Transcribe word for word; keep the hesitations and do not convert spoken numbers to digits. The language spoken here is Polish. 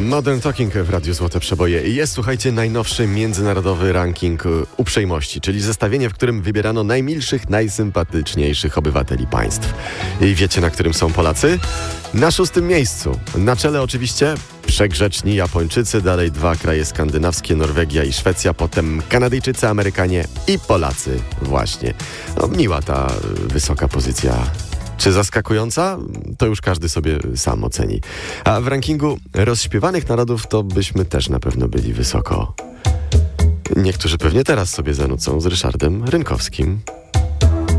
Modern Talking w Radiu Złote Przeboje. Jest, słuchajcie, najnowszy międzynarodowy ranking uprzejmości, czyli zestawienie, w którym wybierano najmilszych, najsympatyczniejszych obywateli państw. I wiecie, na którym są Polacy? Na szóstym miejscu. Na czele oczywiście przegrzeczni Japończycy, dalej dwa kraje skandynawskie, Norwegia i Szwecja, potem Kanadyjczycy, Amerykanie i Polacy właśnie. No, miła ta wysoka pozycja. Czy zaskakująca? To już każdy sobie sam oceni. A w rankingu rozśpiewanych narodów to byśmy też na pewno byli wysoko. Niektórzy pewnie teraz sobie zanucą z Ryszardem Rynkowskim.